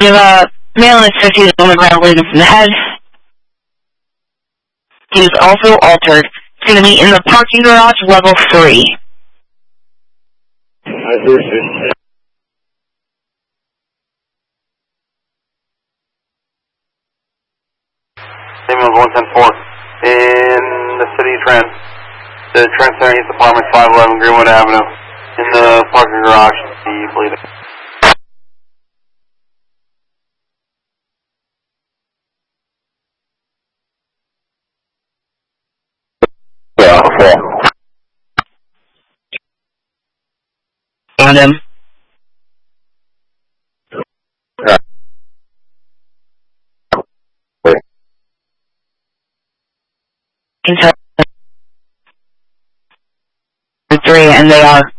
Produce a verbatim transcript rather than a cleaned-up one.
We have a male in his fifties on the ground bleeding from the head. He was also altered. It's going to be in the parking garage, level three. I appreciate it. Email one ten four. In the city trend. The Trent Center East Apartment, five eleven Greenwood Avenue. In the parking garage, the bleeding. Yeah, okay. Found him. Yeah. Can tell three, and they are